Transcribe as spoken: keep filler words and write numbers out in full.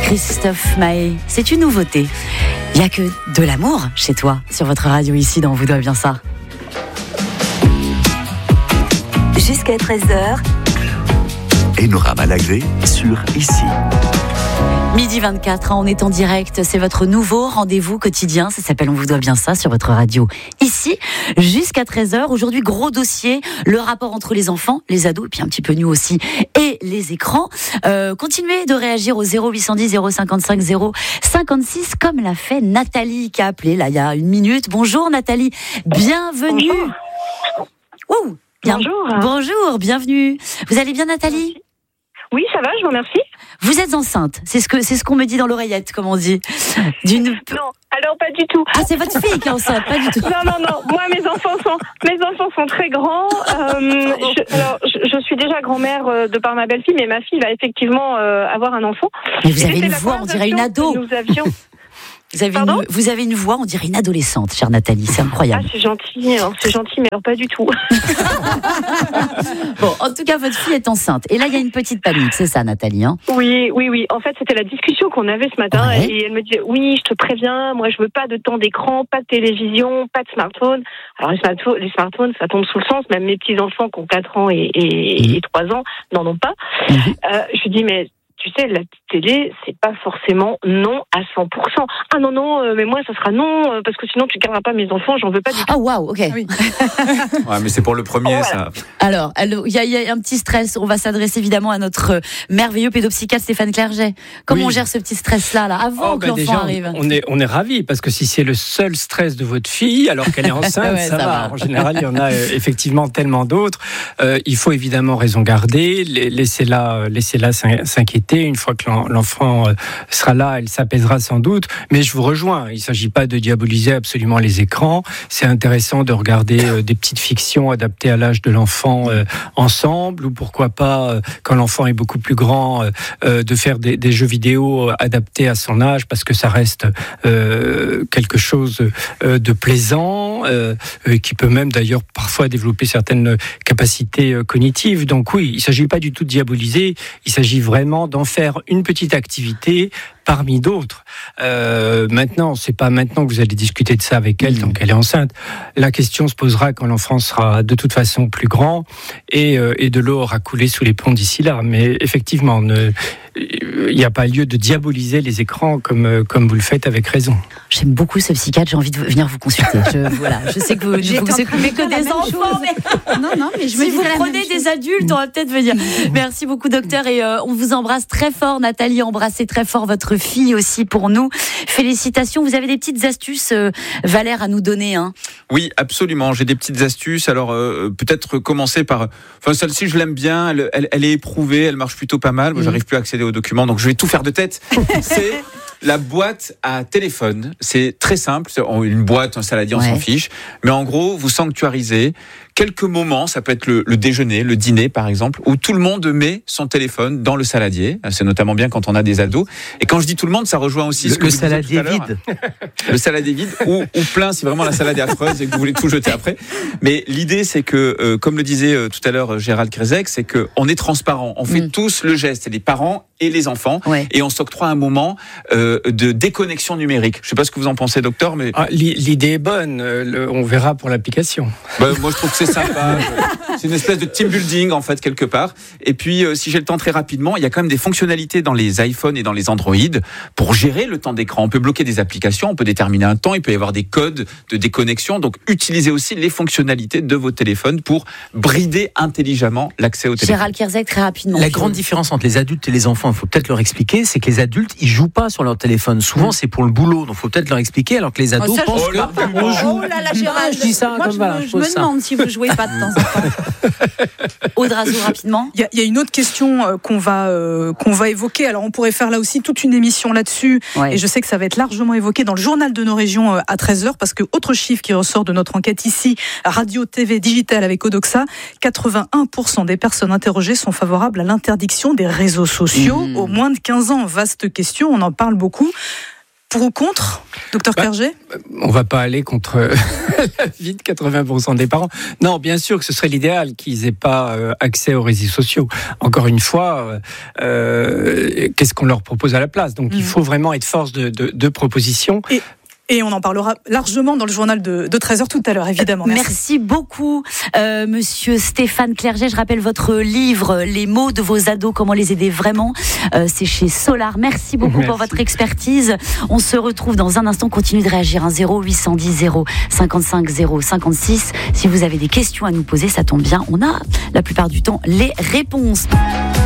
Christophe Maé, c'est une nouveauté. Il n'y a que de l'amour chez toi, sur votre radio ici dans On vous doit bien ça. Jusqu'à treize heures. Enora Malagré sur Ici. Midi vingt-quatre, on est en direct, c'est votre nouveau rendez-vous quotidien, ça s'appelle On vous doit bien ça sur votre radio ici, jusqu'à treize heures. Aujourd'hui, gros dossier, le rapport entre les enfants, les ados, et puis un petit peu nous aussi, et les écrans. Euh, continuez de réagir au zéro huit cent dix zéro cinquante-cinq zéro cinquante-six, comme l'a fait Nathalie qui a appelé là il y a une minute. Bonjour Nathalie, bienvenue. Bonjour. Ouh, bien... Bonjour. Bonjour, bienvenue. Vous allez bien Nathalie ? Oui, ça va, je vous remercie. Vous êtes enceinte, c'est ce que c'est ce qu'on me dit dans l'oreillette, comme on dit. D'une... Non, alors pas du tout. Ah, c'est votre fille qui est enceinte, pas du tout. Non, non, non. Moi, mes enfants sont, mes enfants sont très grands. Euh, je, alors, je, je suis déjà grand-mère euh, de par ma belle-fille, mais ma fille va effectivement euh, avoir un enfant. Mais vous Et avez une voix, on dirait une ado. Nous avions. Vous avez, une, vous avez une voix, on dirait une adolescente, chère Nathalie, c'est incroyable. Ah, c'est gentil, alors, c'est gentil, mais alors pas du tout. Bon, en tout cas, votre fille est enceinte. Et là, il y a une petite panique, c'est ça, Nathalie, hein ? Oui, oui, oui. En fait, c'était la discussion qu'on avait ce matin. Ouais. Et elle me disait, oui, je te préviens, moi, je veux pas de temps d'écran, pas de télévision, pas de smartphone. Alors, les smartphones, les smartphones ça tombe sous le sens. Même mes petits-enfants qui ont quatre ans et, et, mmh. et trois ans n'en ont pas. Mmh. Euh, je lui dis, mais tu sais, la télé, c'est pas forcément non à cent pour cent. Ah non, non, euh, mais moi, ça sera non, euh, parce que sinon, tu garderas pas mes enfants, j'en veux pas du tout. Ah, waouh, ok. Oui. Ouais, mais c'est pour le premier, Oh, ça. Alors, il y, y a un petit stress. On va s'adresser évidemment à notre euh, merveilleux pédopsychiatre Stéphane Clerget. Comment Oui. on gère ce petit stress-là, là, avant Oh, que bah l'enfant déjà, arrive ? on est, on est ravis, parce que si c'est le seul stress de votre fille, alors qu'elle est enceinte, Ouais, ça, ça va. va. En général, il y en a euh, effectivement tellement d'autres. Euh, il faut évidemment raison garder, la- laissez-la, laissez-la s'in- s'inquiéter. Une fois que l'en- l'enfant euh, sera là, elle s'apaisera sans doute. Mais je vous rejoins, il ne s'agit pas de diaboliser absolument les écrans. C'est intéressant de regarder euh, des petites fictions adaptées à l'âge de l'enfant euh, ensemble, ou pourquoi pas, euh, quand l'enfant est beaucoup plus grand, euh, euh, de faire des, des jeux vidéo adaptés à son âge, parce que ça reste euh, quelque chose euh, de plaisant, euh, euh, qui peut même d'ailleurs parfois développer certaines capacités euh, cognitives. Donc oui, il ne s'agit pas du tout de diaboliser, il s'agit vraiment d'en faire une petite activité parmi d'autres. Euh, maintenant, c'est pas maintenant que vous allez discuter de ça avec elle, mmh. tant qu'elle est enceinte. La question se posera quand l'enfant sera de toute façon plus grand, et, euh, et de l'eau aura coulé sous les ponts d'ici là. Mais effectivement, ne, il n'y a pas lieu de diaboliser les écrans comme, comme vous le faites avec raison. J'aime beaucoup ce psychiatre, j'ai envie de venir vous consulter. Je, voilà, je sais que vous ne vous occupez que des enfants, mais... Non, non, mais je me si vous disais la prenez même des chose. adultes, on va peut-être venir. Merci beaucoup, docteur, et euh, on vous embrasse très fort, Nathalie. Embrassez très fort votre fille aussi pour nous. Félicitations. Vous avez des petites astuces, euh, Valère, à nous donner, hein ? Oui, absolument. J'ai des petites astuces. Alors, euh, peut-être commencer par... Enfin, celle-ci, je l'aime bien. Elle, elle, elle est éprouvée. Elle marche plutôt pas mal. Moi, j'arrive plus à accéder aux documents, donc je vais tout faire de tête. C'est la boîte à téléphone. C'est très simple. C'est une boîte, un saladier, on Ouais. s'en fiche. Mais en gros, vous sanctuarisez quelques moments. Ça peut être le, le déjeuner, le dîner, par exemple, où tout le monde met son téléphone dans le saladier. C'est notamment bien quand on a des ados. Et quand je dis tout le monde, ça rejoint aussi Le, ce que le vous disiez saladier tout à l'heure. vide. Le saladier vide ou, ou plein si vraiment la salade est affreuse et que vous voulez tout jeter après. Mais l'idée, c'est que, euh, comme le disait euh, tout à l'heure euh, Gérald Kresek, c'est que on est transparent. On fait Mm. tous le geste, c'est les parents et les enfants, Ouais. et on s'octroie un moment euh, de déconnexion numérique. Je sais pas ce que vous en pensez, docteur, mais Ah, l'i- l'idée est bonne, euh, le- on verra pour l'application. bah, moi je trouve que c'est sympa. C'est une espèce de team building en fait quelque part. Et puis euh, si j'ai le temps très rapidement, il y a quand même des fonctionnalités dans les iPhones et dans les Android pour gérer le temps d'écran. On peut bloquer des applications, on peut déterminer un temps, il peut y avoir des codes de déconnexion. Donc utilisez aussi les fonctionnalités de vos téléphones pour brider intelligemment l'accès au téléphone. Gérald Kierzek, très rapidement. La grande différence entre les adultes et les enfants, il faut peut-être leur expliquer, c'est que les adultes, ils jouent pas sur leur téléphone. Souvent, c'est pour le boulot, donc il faut peut-être leur expliquer, alors que les ados Oh, ça, je- pensent Oh là, que on joue. Oh là là, Gérald, je dis ça moi, comme je, voilà, me- je je pose me ça. demande si vous jouez pas de temps en temps. Audrazo, rapidement. Il y, a, il y a une autre question euh, qu'on va euh, qu'on va évoquer. Alors on pourrait faire là aussi toute une émission là-dessus. Ouais. Et je sais que ça va être largement évoqué dans le journal de nos régions euh, à treize heures, parce que autre chiffre qui ressort de notre enquête ici, radio, T V, digital avec Odoxa, quatre-vingt-un pour cent des personnes interrogées sont favorables à l'interdiction des réseaux sociaux. Mmh. Au moins de quinze ans, vaste question, on en parle beaucoup. Pour ou contre, docteur bah, Clerget? On ne va pas aller contre la vie de quatre-vingts pour cent des parents. Non, bien sûr que ce serait l'idéal qu'ils n'aient pas euh, accès aux réseaux sociaux. Encore une fois, euh, qu'est-ce qu'on leur propose à la place? Donc mmh. il faut vraiment être force de, de, de proposition. Et... Et on en parlera largement dans le journal de, de treize heures tout à l'heure, évidemment. Merci, Merci beaucoup, euh, monsieur Stéphane Clerget. Je rappelle votre livre, Les mots de vos ados, comment les aider vraiment. Euh, c'est chez Solar. Merci beaucoup Merci. pour votre expertise. On se retrouve dans un instant. Continuez de réagir. Hein, zéro huit cent dix zéro cinquante-cinq zéro cinquante-six. Si vous avez des questions à nous poser, ça tombe bien. On a la plupart du temps les réponses.